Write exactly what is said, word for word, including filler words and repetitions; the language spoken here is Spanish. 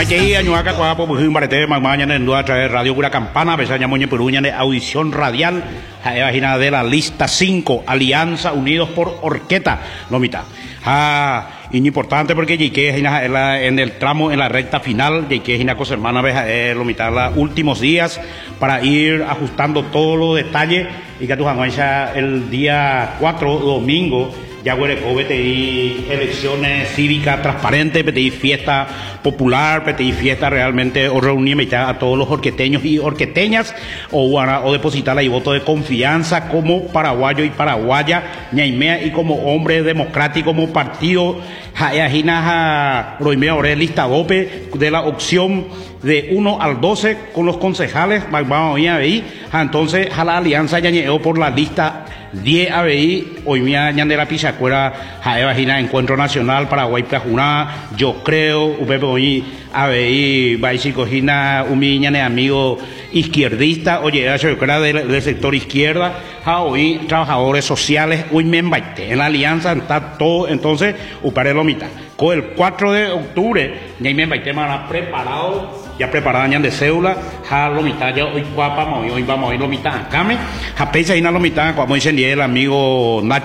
Allí añuaca cuapo pues un barete mañana en a través de Radio Cura Campana, pesaña moñe peruña de audición radial, página de la lista cinco, Alianza Unidos por Orqueta, no mitad. Ah, y importante porque llegué en el tramo, en la recta final, llegué en la cosa hermana, lo mitad los últimos días para ir ajustando todos los detalles y que tu el día cuatro, domingo, ya huereco, P T I, elecciones cívicas transparentes, P T I fiesta popular, P T I fiesta realmente, o reunirme ya a todos los orqueteños y orqueteñas, o, o depositar ahí voto de confianza como paraguayo y paraguaya, ñaimea, y como hombre democrático, como partido, jayajinas, roimea, ore, lista dope, de la opción de uno al doce con los concejales, vamos a ver, entonces a la alianza ya llegó por la lista diez A B I, hoy mía ñandera pichacuera, jae vagina Encuentro Nacional Paraguay Plajuna, yo creo, upepe hoy A B I, baisicojina, umi ñane amigo izquierdista, oye, yo creo del, del sector izquierda, ja hoy trabajadores sociales, hoy me embaite, en la alianza está todo, entonces, upare lo mitad. Con el cuatro de octubre, ya me embaite más preparado, ya preparada ya de cédula, ja lo mitad ya hoy guapa, hoy vamos a ir lo mitad acá, ja pesa y na lo mitad, como dice el amigo Nacho.